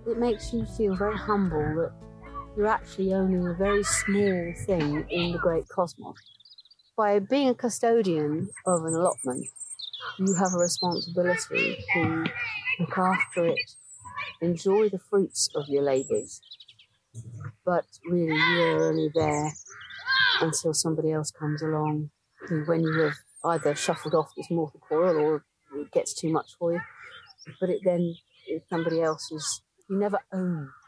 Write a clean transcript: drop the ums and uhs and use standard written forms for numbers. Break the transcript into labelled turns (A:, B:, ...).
A: it makes you feel very humble that you're actually owning a very small thing in the great cosmos. By being a custodian of an allotment, you have a responsibility to look after it, enjoy the fruits of your labours, but really you're only there until somebody else comes along who, when you have either shuffled off this mortal coil or it gets too much for you, but if somebody else is, you never own